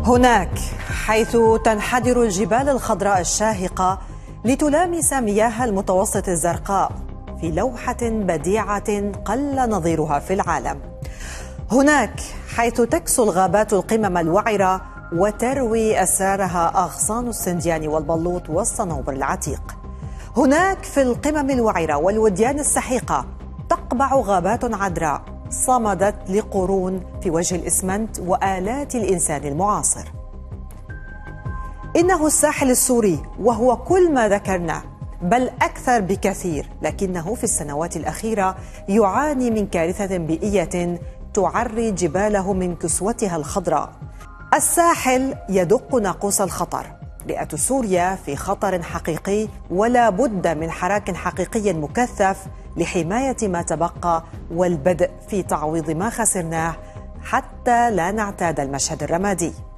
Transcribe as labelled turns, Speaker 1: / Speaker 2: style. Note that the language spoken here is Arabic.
Speaker 1: هناك حيث تنحدر الجبال الخضراء الشاهقة لتلامس مياه المتوسط الزرقاء في لوحة بديعة قل نظيرها في العالم. هناك حيث تكسو الغابات القمم الوعرة وتروي أسرارها أغصان السنديان والبلوط والصنوبر العتيق. هناك في القمم الوعرة والوديان السحيقة تقبع غابات عذراء صمدت لقرون في وجه الإسمنت وآلات الإنسان المعاصر. إنه الساحل السوري، وهو كل ما ذكرناه بل أكثر بكثير، لكنه في السنوات الأخيرة يعاني من كارثة بيئية تعري جباله من كسوتها الخضراء. الساحل يدق ناقوس الخطر. رئة سوريا في خطر حقيقي، ولا بد من حراك حقيقي مكثف لحماية ما تبقى والبدء في تعويض ما خسرناه حتى لا نعتاد المشهد الرمادي.